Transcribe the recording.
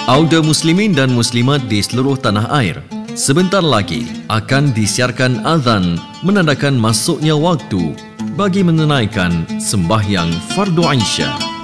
Audio muslimin dan muslimat di seluruh tanah air, sebentar lagi akan disiarkan azan menandakan masuknya waktu bagi menunaikan sembahyang fardu Isya.